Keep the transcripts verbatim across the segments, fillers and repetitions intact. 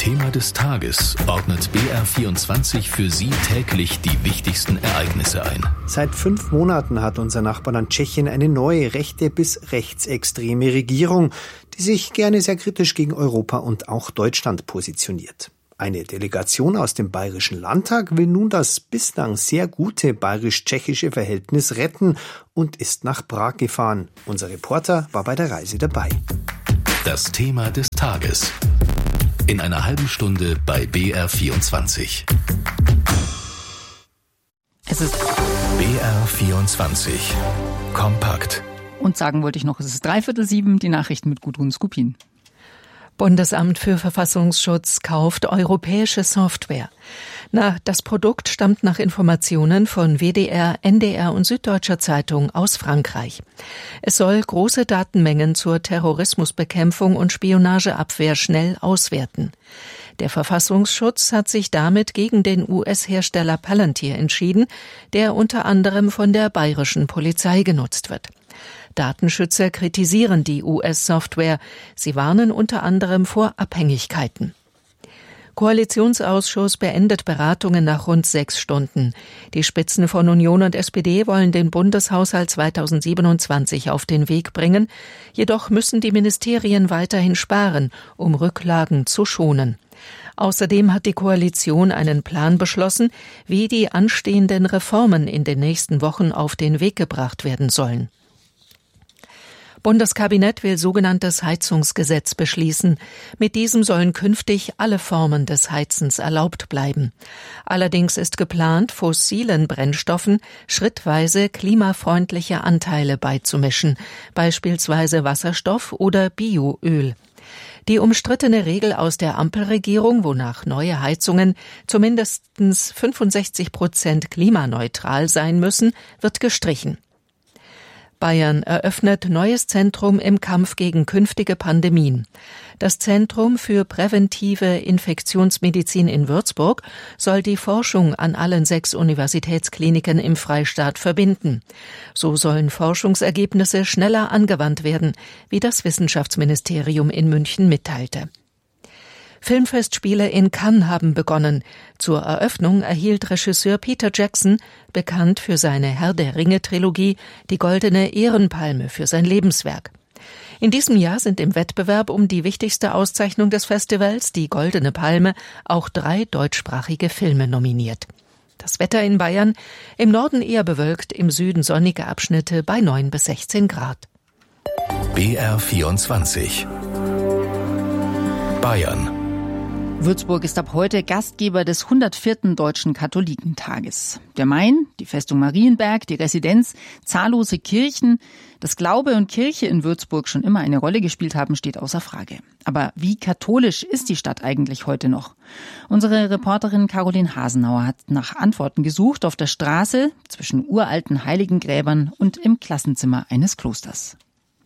Thema des Tages ordnet B R vierundzwanzig für Sie täglich die wichtigsten Ereignisse ein. Seit fünf Monaten hat unser Nachbarland Tschechien eine neue rechte bis rechtsextreme Regierung, die sich gerne sehr kritisch gegen Europa und auch Deutschland positioniert. Eine Delegation aus dem Bayerischen Landtag will nun das bislang sehr gute bayerisch-tschechische Verhältnis retten und ist nach Prag gefahren. Unser Reporter war bei der Reise dabei. Das Thema des Tages. In einer halben Stunde bei B R vierundzwanzig. Es ist B R vierundzwanzig. Kompakt. Und sagen wollte ich noch, es ist dreiviertel sieben, die Nachrichten mit Gudrun Skupin. Bundesamt für Verfassungsschutz kauft europäische Software. Na, das Produkt stammt nach Informationen von W D R, N D R und Süddeutscher Zeitung aus Frankreich. Es soll große Datenmengen zur Terrorismusbekämpfung und Spionageabwehr schnell auswerten. Der Verfassungsschutz hat sich damit gegen den U S-Hersteller Palantir entschieden, der unter anderem von der bayerischen Polizei genutzt wird. Datenschützer kritisieren die U S-Software. Sie warnen unter anderem vor Abhängigkeiten. Koalitionsausschuss beendet Beratungen nach rund sechs Stunden. Die Spitzen von Union und S P D wollen den Bundeshaushalt zweitausendsiebenundzwanzig auf den Weg bringen. Jedoch müssen die Ministerien weiterhin sparen, um Rücklagen zu schonen. Außerdem hat die Koalition einen Plan beschlossen, wie die anstehenden Reformen in den nächsten Wochen auf den Weg gebracht werden sollen. Bundeskabinett will sogenanntes Heizungsgesetz beschließen. Mit diesem sollen künftig alle Formen des Heizens erlaubt bleiben. Allerdings ist geplant, fossilen Brennstoffen schrittweise klimafreundliche Anteile beizumischen, beispielsweise Wasserstoff oder Bioöl. Die umstrittene Regel aus der Ampelregierung, wonach neue Heizungen zumindest fünfundsechzig Prozent klimaneutral sein müssen, wird gestrichen. Bayern eröffnet neues Zentrum im Kampf gegen künftige Pandemien. Das Zentrum für präventive Infektionsmedizin in Würzburg soll die Forschung an allen sechs Universitätskliniken im Freistaat verbinden. So sollen Forschungsergebnisse schneller angewandt werden, wie das Wissenschaftsministerium in München mitteilte. Filmfestspiele in Cannes haben begonnen. Zur Eröffnung erhielt Regisseur Peter Jackson, bekannt für seine Herr der Ringe-Trilogie, die Goldene Ehrenpalme für sein Lebenswerk. In diesem Jahr sind im Wettbewerb um die wichtigste Auszeichnung des Festivals, die Goldene Palme, auch drei deutschsprachige Filme nominiert. Das Wetter in Bayern: im Norden eher bewölkt, im Süden sonnige Abschnitte bei neun bis sechzehn Grad. B R vierundzwanzig. Bayern. Würzburg ist ab heute Gastgeber des hundertvierten Deutschen Katholikentages. Der Main, die Festung Marienberg, die Residenz, zahllose Kirchen. Dass Glaube und Kirche in Würzburg schon immer eine Rolle gespielt haben, steht außer Frage. Aber wie katholisch ist die Stadt eigentlich heute noch? Unsere Reporterin Caroline Hasenauer hat nach Antworten gesucht auf der Straße zwischen uralten Heiligengräbern und im Klassenzimmer eines Klosters.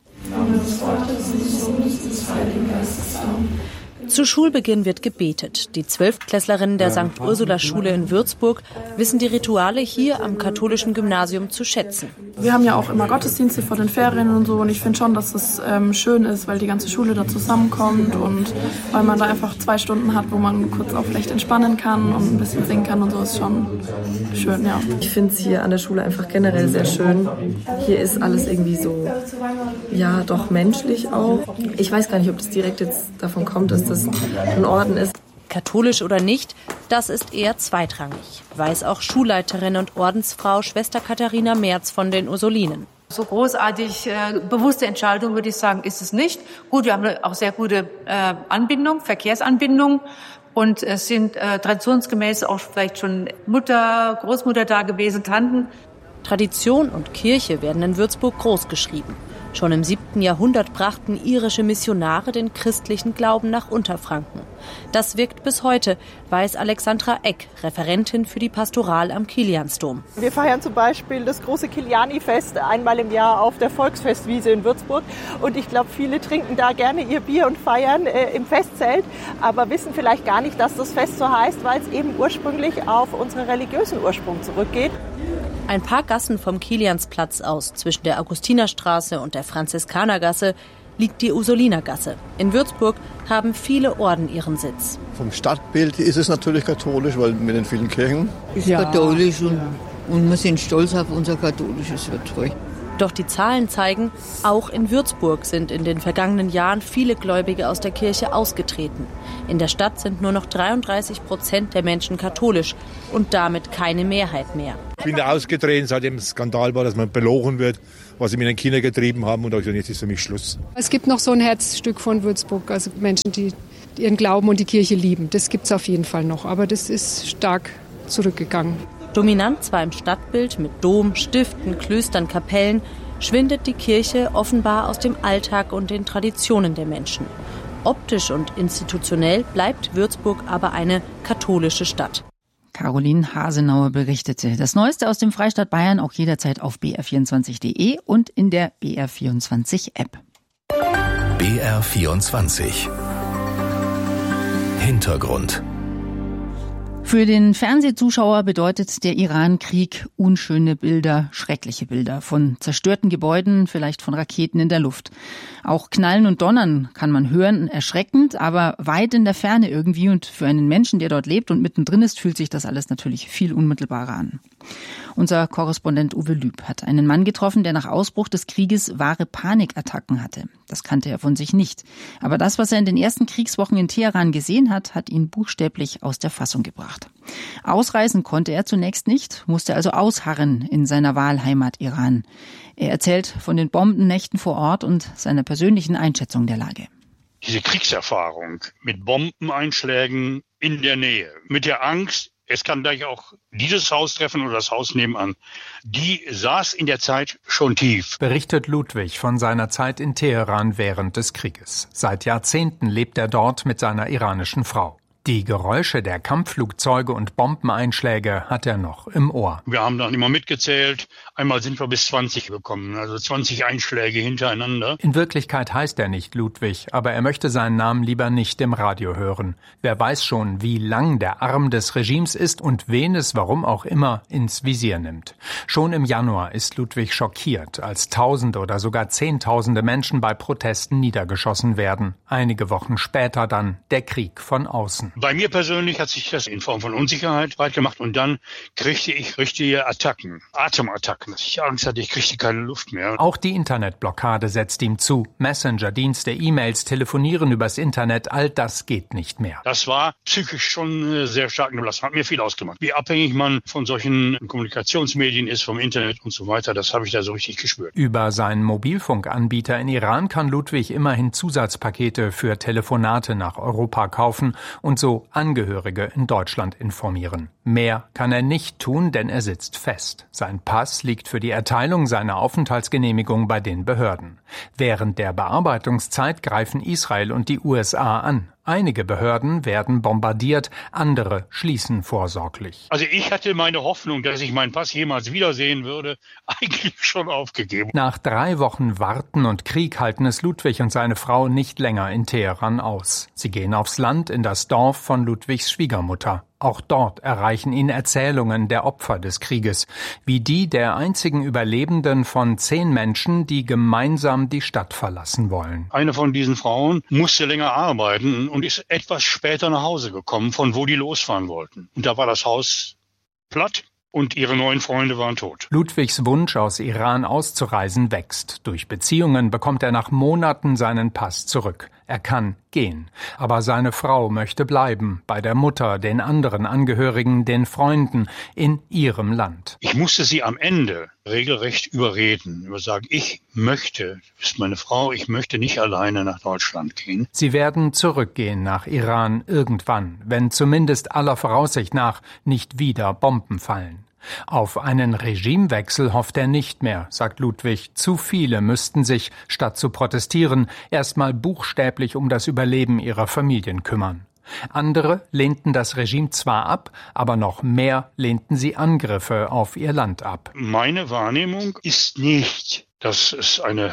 Zu Schulbeginn wird gebetet. Die Zwölftklässlerinnen der Sankt Ursula Schule in Würzburg wissen die Rituale hier am katholischen Gymnasium zu schätzen. Wir haben ja auch immer Gottesdienste vor den Ferien und so, und ich finde schon, dass es ähm, schön ist, weil die ganze Schule da zusammenkommt und weil man da einfach zwei Stunden hat, wo man kurz auch vielleicht entspannen kann und ein bisschen singen kann und so, ist schon schön, ja. Ich finde es hier an der Schule einfach generell sehr schön. Hier ist alles irgendwie so, ja, doch menschlich auch. Ich weiß gar nicht, ob das direkt jetzt davon kommt, dass das ein Orden ist. Katholisch oder nicht, das ist eher zweitrangig, weiß auch Schulleiterin und Ordensfrau Schwester Katharina Merz von den Ursulinen. So großartig äh, bewusste Entscheidung, würde ich sagen, ist es nicht. Gut, wir haben auch sehr gute äh, Anbindung, Verkehrsanbindung. Und es sind äh, traditionsgemäß auch vielleicht schon Mutter, Großmutter da gewesen, Tanten. Tradition und Kirche werden in Würzburg großgeschrieben. Schon im siebten Jahrhundert brachten irische Missionare den christlichen Glauben nach Unterfranken. Das wirkt bis heute, weiß Alexandra Eck, Referentin für die Pastoral am Kiliansdom. Wir feiern zum Beispiel das große Kiliani-Fest einmal im Jahr auf der Volksfestwiese in Würzburg. Und ich glaube, viele trinken da gerne ihr Bier und feiern äh, im Festzelt, aber wissen vielleicht gar nicht, dass das Fest so heißt, weil es eben ursprünglich auf unseren religiösen Ursprung zurückgeht. Ein paar Gassen vom Kiliansplatz aus, zwischen der Augustinerstraße und der Franziskanergasse, liegt die Ursulinergasse. In Würzburg haben viele Orden ihren Sitz. Vom Stadtbild ist es natürlich katholisch, weil mit den vielen Kirchen. Ist ja. katholisch und, und wir sind stolz auf unser katholisches Würzburg. Doch die Zahlen zeigen, auch in Würzburg sind in den vergangenen Jahren viele Gläubige aus der Kirche ausgetreten. In der Stadt sind nur noch dreiunddreißig Prozent der Menschen katholisch und damit keine Mehrheit mehr. Ich bin da ausgetreten, seitdem es Skandal war, dass man belogen wird, was sie mit den Kindern getrieben haben. Und jetzt ist für mich Schluss. Es gibt noch so ein Herzstück von Würzburg, also Menschen, die ihren Glauben und die Kirche lieben. Das gibt es auf jeden Fall noch, aber das ist stark zurückgegangen. Dominant zwar im Stadtbild mit Dom, Stiften, Klöstern, Kapellen, schwindet die Kirche offenbar aus dem Alltag und den Traditionen der Menschen. Optisch und institutionell bleibt Würzburg aber eine katholische Stadt. Caroline Hasenauer berichtete. Das Neueste aus dem Freistaat Bayern auch jederzeit auf b r vierundzwanzig punkt d e und in der B R vierundzwanzig App. B R vierundzwanzig Hintergrund. Für den Fernsehzuschauer bedeutet der Iran-Krieg unschöne Bilder, schreckliche Bilder von zerstörten Gebäuden, vielleicht von Raketen in der Luft. Auch Knallen und Donnern kann man hören, erschreckend, aber weit in der Ferne irgendwie. Und für einen Menschen, der dort lebt und mittendrin ist, fühlt sich das alles natürlich viel unmittelbarer an. Unser Korrespondent Uwe Lüb hat einen Mann getroffen, der nach Ausbruch des Krieges wahre Panikattacken hatte. Das kannte er von sich nicht. Aber das, was er in den ersten Kriegswochen in Teheran gesehen hat, hat ihn buchstäblich aus der Fassung gebracht. Ausreisen konnte er zunächst nicht, musste also ausharren in seiner Wahlheimat Iran. Er erzählt von den Bombennächten vor Ort und seiner persönlichen Einschätzung der Lage. Diese Kriegserfahrung mit Bombeneinschlägen in der Nähe, mit der Angst, es kann gleich auch dieses Haus treffen oder das Haus nebenan, die saß in der Zeit schon tief. Berichtet Ludwig von seiner Zeit in Teheran während des Krieges. Seit Jahrzehnten lebt er dort mit seiner iranischen Frau. Die Geräusche der Kampfflugzeuge und Bombeneinschläge hat er noch im Ohr. Wir haben dann immer mitgezählt. Einmal sind wir bis zwanzig gekommen, also zwanzig Einschläge hintereinander. In Wirklichkeit heißt er nicht Ludwig, aber er möchte seinen Namen lieber nicht im Radio hören. Wer weiß schon, wie lang der Arm des Regimes ist und wen es, warum auch immer, ins Visier nimmt. Schon im Januar ist Ludwig schockiert, als Tausende oder sogar Zehntausende Menschen bei Protesten niedergeschossen werden. Einige Wochen später dann der Krieg von außen. Bei mir persönlich hat sich das in Form von Unsicherheit breit gemacht und dann kriegte ich richtige Attacken, Atemattacken, dass ich Angst hatte, ich kriegte keine Luft mehr. Auch die Internetblockade setzt ihm zu. Messenger-Dienste, E-Mails, Telefonieren übers Internet, all das geht nicht mehr. Das war psychisch schon sehr stark belastet, hat mir viel ausgemacht. Wie abhängig man von solchen Kommunikationsmedien ist, vom Internet und so weiter, das habe ich da so richtig gespürt. Über seinen Mobilfunkanbieter in Iran kann Ludwig immerhin Zusatzpakete für Telefonate nach Europa kaufen und so Angehörige in Deutschland informieren. Mehr kann er nicht tun, denn er sitzt fest. Sein Pass liegt für die Erteilung seiner Aufenthaltsgenehmigung bei den Behörden. Während der Bearbeitungszeit greifen Israel und die U S A an. Einige Behörden werden bombardiert, andere schließen vorsorglich. Also ich hatte meine Hoffnung, dass ich meinen Pass jemals wiedersehen würde, eigentlich schon aufgegeben. Nach drei Wochen Warten und Krieg halten es Ludwig und seine Frau nicht länger in Teheran aus. Sie gehen aufs Land in das Dorf von Ludwigs Schwiegermutter. Auch dort erreichen ihn Erzählungen der Opfer des Krieges, wie die der einzigen Überlebenden von zehn Menschen, die gemeinsam die Stadt verlassen wollen. Eine von diesen Frauen musste länger arbeiten und ist etwas später nach Hause gekommen, von wo die losfahren wollten. Und da war das Haus platt. Und ihre neuen Freunde waren tot. Ludwigs Wunsch, aus Iran auszureisen, wächst. Durch Beziehungen bekommt er nach Monaten seinen Pass zurück. Er kann gehen. Aber seine Frau möchte bleiben, bei der Mutter, den anderen Angehörigen, den Freunden, in ihrem Land. Ich musste sie am Ende regelrecht überreden. Ich sagen, ich möchte, das ist meine Frau, ich möchte nicht alleine nach Deutschland gehen. Sie werden zurückgehen nach Iran irgendwann, wenn zumindest aller Voraussicht nach nicht wieder Bomben fallen. Auf einen Regimewechsel hofft er nicht mehr, sagt Ludwig. Zu viele müssten sich, statt zu protestieren, erstmal buchstäblich um das Überleben ihrer Familien kümmern. Andere lehnten das Regime zwar ab, aber noch mehr lehnten sie Angriffe auf ihr Land ab. Meine Wahrnehmung ist nicht, dass es eine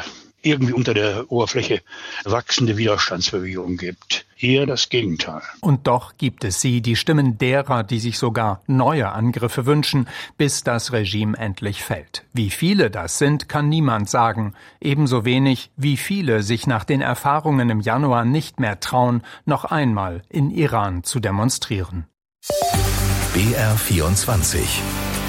irgendwie unter der Oberfläche wachsende Widerstandsbewegungen gibt. Eher das Gegenteil. Und doch gibt es sie, die Stimmen derer, die sich sogar neue Angriffe wünschen, bis das Regime endlich fällt. Wie viele das sind, kann niemand sagen. Ebenso wenig, wie viele sich nach den Erfahrungen im Januar nicht mehr trauen, noch einmal in Iran zu demonstrieren. B R vierundzwanzig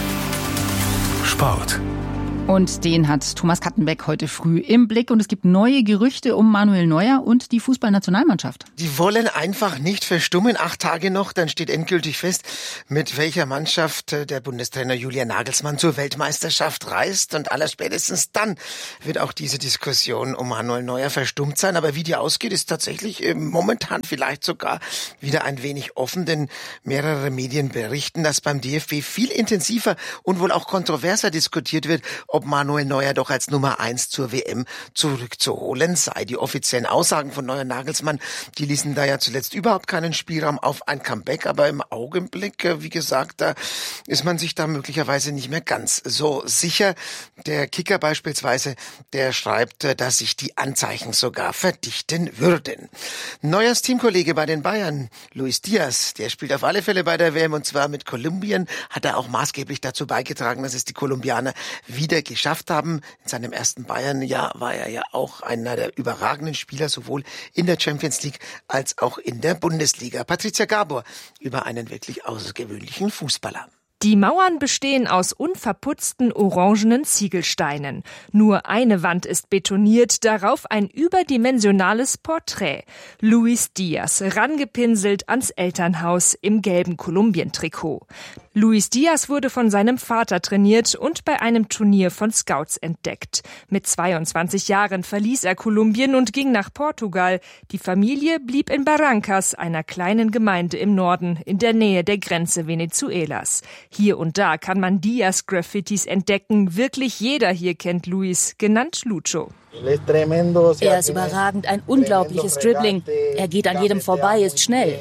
Sport. Und den hat Thomas Kattenbeck heute früh im Blick. Und es gibt neue Gerüchte um Manuel Neuer und die Fußballnationalmannschaft. Die wollen einfach nicht verstummen. Acht Tage noch, dann steht endgültig fest, mit welcher Mannschaft der Bundestrainer Julian Nagelsmann zur Weltmeisterschaft reist. Und allerspätestens dann wird auch diese Diskussion um Manuel Neuer verstummt sein. Aber wie die ausgeht, ist tatsächlich momentan vielleicht sogar wieder ein wenig offen. Denn mehrere Medien berichten, dass beim D F B viel intensiver und wohl auch kontroverser diskutiert wird, ob Manuel Neuer doch als Nummer eins zur W M zurückzuholen sei. Die offiziellen Aussagen von Neuer Nagelsmann, die ließen da ja zuletzt überhaupt keinen Spielraum auf ein Comeback, aber im Augenblick, wie gesagt, da ist man sich da möglicherweise nicht mehr ganz so sicher. Der Kicker beispielsweise, der schreibt, dass sich die Anzeichen sogar verdichten würden. Neuers Teamkollege bei den Bayern, Luis Diaz, der spielt auf alle Fälle bei der W M und zwar mit Kolumbien, hat er auch maßgeblich dazu beigetragen, dass es die Kolumbianer wieder geschafft haben. In seinem ersten Bayern-Jahr war er ja auch einer der überragenden Spieler, sowohl in der Champions League als auch in der Bundesliga. Patricia Gabor über einen wirklich außergewöhnlichen Fußballer. Die Mauern bestehen aus unverputzten orangenen Ziegelsteinen. Nur eine Wand ist betoniert, darauf ein überdimensionales Porträt. Luis Diaz, rangepinselt ans Elternhaus im gelben Kolumbien-Trikot. Luis Diaz wurde von seinem Vater trainiert und bei einem Turnier von Scouts entdeckt. Mit zweiundzwanzig Jahren verließ er Kolumbien und ging nach Portugal. Die Familie blieb in Barrancas, einer kleinen Gemeinde im Norden, in der Nähe der Grenze Venezuelas. Hier und da kann man Diaz-Graffitis entdecken. Wirklich jeder hier kennt Luis, genannt Lucho. Er ist überragend, ein unglaubliches Dribbling. Er geht an jedem vorbei, ist schnell.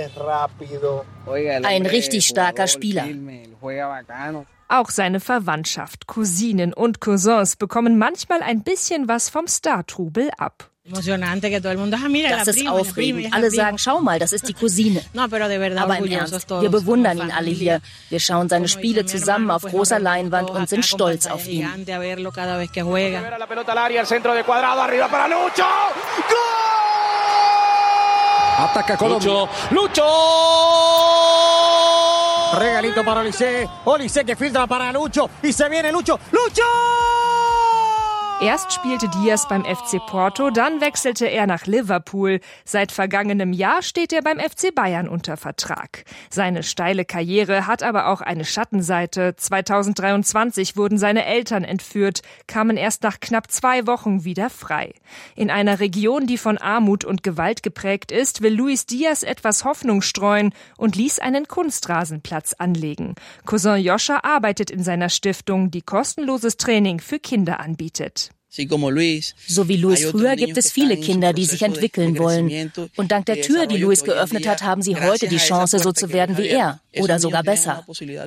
Ein richtig starker Spieler. Auch seine Verwandtschaft, Cousinen und Cousins bekommen manchmal ein bisschen was vom Star-Trubel ab. Das ist aufregend. Alle sagen, schau mal, das ist die Cousine. Aber im Ernst, wir bewundern ihn alle hier. Wir schauen seine Spiele zusammen auf großer Leinwand und sind stolz auf ihn. Lucho! Lucho! Regalito para Olise. Olise que filtra para Lucho. Y se viene Lucho. Lucho! Erst spielte Diaz beim F C Porto, dann wechselte er nach Liverpool. Seit vergangenem Jahr steht er beim F C Bayern unter Vertrag. Seine steile Karriere hat aber auch eine Schattenseite. zweitausenddreiundzwanzig wurden seine Eltern entführt, kamen erst nach knapp zwei Wochen wieder frei. In einer Region, die von Armut und Gewalt geprägt ist, will Luis Diaz etwas Hoffnung streuen und ließ einen Kunstrasenplatz anlegen. Cousin Joscha arbeitet in seiner Stiftung, die kostenloses Training für Kinder anbietet. So wie Luis früher gibt es viele Kinder, die sich entwickeln wollen. Und dank der Tür, die Luis geöffnet hat, haben sie heute die Chance, so zu werden wie er. Oder sogar besser.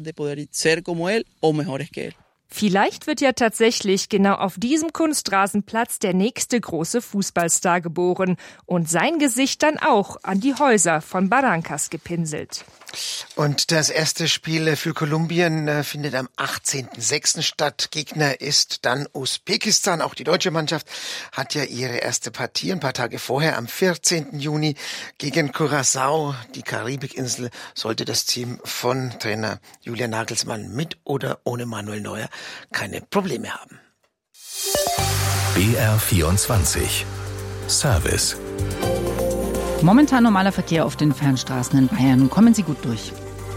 Vielleicht wird ja tatsächlich genau auf diesem Kunstrasenplatz der nächste große Fußballstar geboren und sein Gesicht dann auch an die Häuser von Barrancas gepinselt. Und das erste Spiel für Kolumbien findet am achtzehnten sechsten statt. Gegner ist dann Usbekistan. Auch die deutsche Mannschaft hat ja ihre erste Partie ein paar Tage vorher, am vierzehnten Juni gegen Curaçao. Die Karibikinsel sollte das Team von Trainer Julian Nagelsmann mit oder ohne Manuel Neuer keine Probleme haben. B R vierundzwanzig Service. Momentan normaler Verkehr auf den Fernstraßen in Bayern. Kommen Sie gut durch.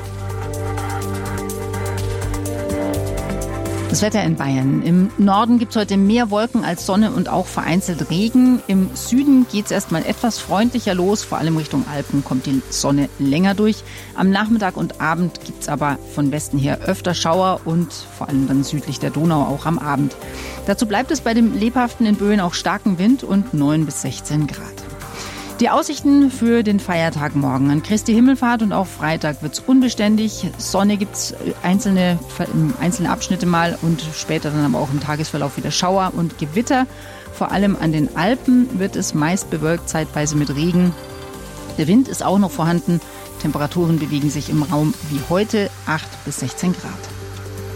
Das Wetter in Bayern. Im Norden gibt es heute mehr Wolken als Sonne und auch vereinzelt Regen. Im Süden geht es erstmal etwas freundlicher los. Vor allem Richtung Alpen kommt die Sonne länger durch. Am Nachmittag und Abend gibt es aber von Westen her öfter Schauer und vor allem dann südlich der Donau auch am Abend. Dazu bleibt es bei dem lebhaften in Böen auch starken Wind und neun bis sechzehn Grad. Die Aussichten für den Feiertag morgen. An Christi Himmelfahrt und auch Freitag wird es unbeständig. Sonne gibt es einzelne, einzelne Abschnitte mal und später dann aber auch im Tagesverlauf wieder Schauer und Gewitter. Vor allem an den Alpen wird es meist bewölkt, zeitweise mit Regen. Der Wind ist auch noch vorhanden. Temperaturen bewegen sich im Raum wie heute acht bis sechzehn Grad.